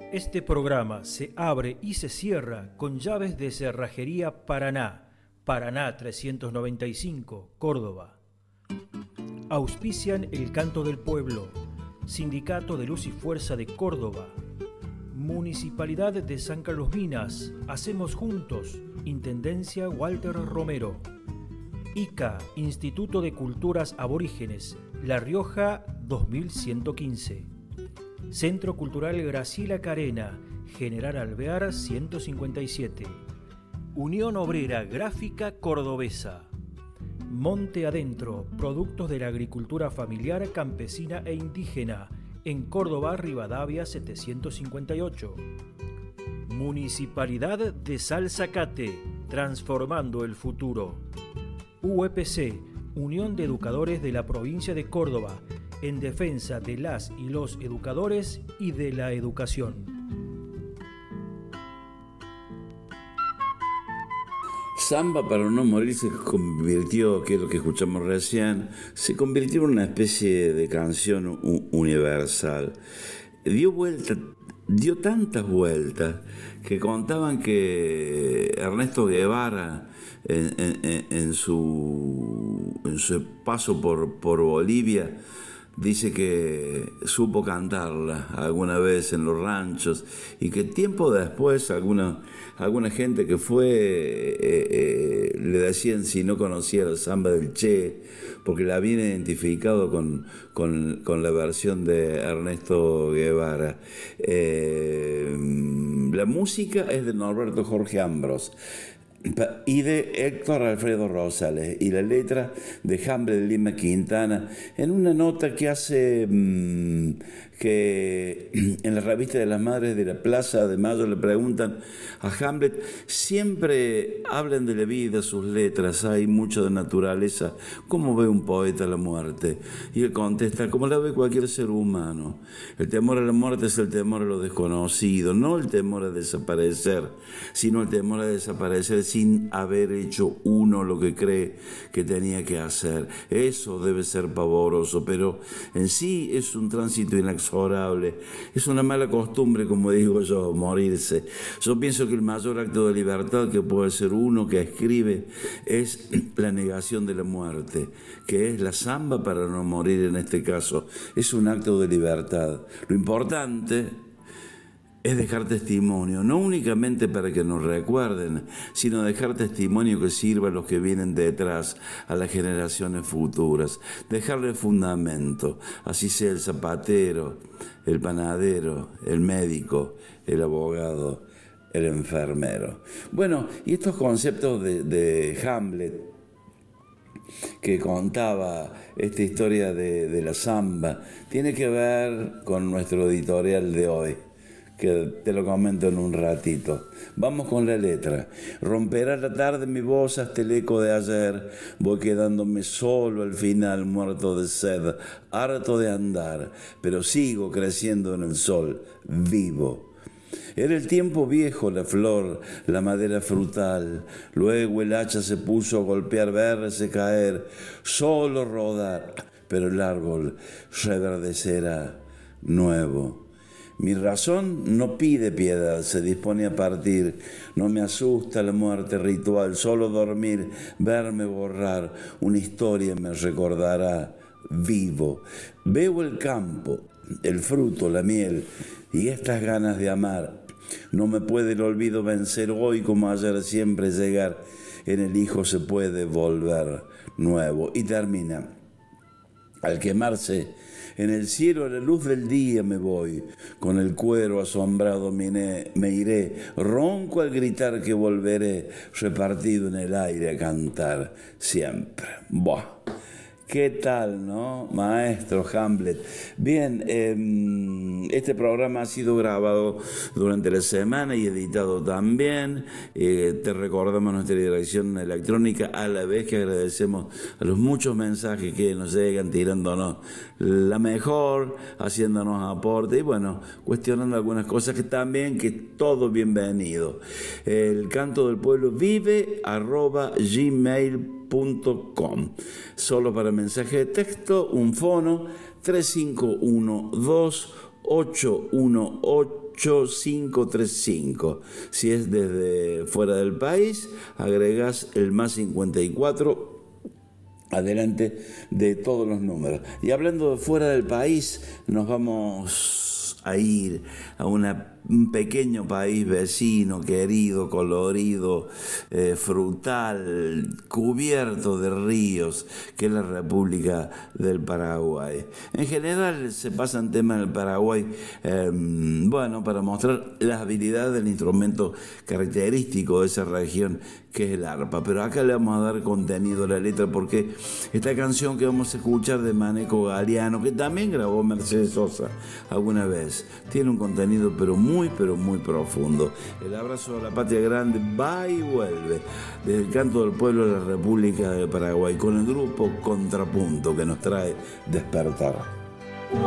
Este programa se abre y se cierra con llaves de Cerrajería Paraná, Paraná 395, Córdoba. Auspician El Canto del Pueblo, Sindicato de Luz y Fuerza de Córdoba, Municipalidad de San Carlos Minas, Hacemos Juntos, Intendencia Walter Romero. ICA, Instituto de Culturas Aborígenes, La Rioja 2115. Centro Cultural Graciela Carena, General Alvear 157. Unión Obrera Gráfica Cordobesa. Monte Adentro, productos de la agricultura familiar, campesina e indígena, en Córdoba, Rivadavia 758. Municipalidad de Salzacate, transformando el futuro. UEPC, Unión de Educadores de la Provincia de Córdoba, en defensa de las y los educadores y de la educación. Samba para no morir se convirtió, que es lo que escuchamos recién, se convirtió en una especie de canción universal. Dio tantas vueltas que contaban que Ernesto Guevara en su paso por Bolivia dice que supo cantarla alguna vez en los ranchos y que tiempo después alguna gente que fue le decían si no conocía la samba del Che, porque la habían identificado con la versión de Ernesto Guevara. La música es de Norberto Jorge Ambros y de Héctor Alfredo Rosales, y la letra de Hamlet Lima Quintana, en una nota que hace que en la revista de las Madres de la Plaza de Mayo le preguntan a Hamlet, siempre hablan de la vida, sus letras, hay mucho de naturaleza, ¿cómo ve un poeta la muerte? Y él contesta, como la ve cualquier ser humano. El temor a la muerte es el temor a lo desconocido, no el temor a desaparecer, sino el temor a desaparecer sin haber hecho uno lo que cree que tenía que hacer. Eso debe ser pavoroso, pero en sí es un tránsito inexorable. Es una mala costumbre, como digo yo, morirse. Yo pienso que el mayor acto de libertad que puede hacer uno que escribe es la negación de la muerte, que es la samba para no morir en este caso. Es un acto de libertad. Lo importante es dejar testimonio, no únicamente para que nos recuerden, sino dejar testimonio que sirva a los que vienen detrás, a las generaciones futuras, dejarle fundamento, así sea el zapatero, el panadero, el médico, el abogado, el enfermero. Bueno, y estos conceptos de Hamlet, que contaba esta historia de la samba, tiene que ver con nuestro editorial de hoy, que te lo comento en un ratito. Vamos con la letra. Romperá la tarde mi voz hasta el eco de ayer, voy quedándome solo al final, muerto de sed, harto de andar, pero sigo creciendo en el sol, vivo. Era el tiempo viejo, la flor, la madera frutal, luego el hacha se puso a golpear, verse caer, solo rodar, pero el árbol reverdecerá nuevo. Mi razón no pide piedad, se dispone a partir. No me asusta la muerte ritual, solo dormir, verme borrar. Una historia me recordará vivo. Veo el campo, el fruto, la miel y estas ganas de amar. No me puede el olvido vencer hoy como ayer, siempre llegar. En el hijo se puede volver nuevo. Y termina. Al quemarse en el cielo a la luz del día me voy, con el cuero asombrado me iré, ronco al gritar que volveré, repartido en el aire a cantar siempre. Buah. ¿Qué tal, no? Maestro Hamlet. Bien, este programa ha sido grabado durante la semana y editado también. Te recordamos nuestra dirección electrónica, a la vez que agradecemos a los muchos mensajes que nos llegan tirándonos la mejor, haciéndonos aporte y bueno, cuestionando algunas cosas que también, que todo bienvenido. El Canto del Pueblo vive @gmail.com. Solo para mensaje de texto, un fono 3512 818-535. Si es desde fuera del país, agregás el más 54 adelante de todos los números. Y hablando de fuera del país, nos vamos a ir a un pequeño país vecino, querido, colorido, frutal, cubierto de ríos, que es la República del Paraguay. En general se pasan temas en el Paraguay, para mostrar las habilidades del instrumento característico de esa región, que es el arpa. Pero acá le vamos a dar contenido a la letra, porque esta canción que vamos a escuchar de Maneco Galeano, que también grabó Mercedes Sosa alguna vez, tiene un contenido pero muy profundo. El abrazo a la patria grande va y vuelve desde el canto del pueblo de la República del Paraguay, con el grupo Contrapunto, que nos trae Despertar.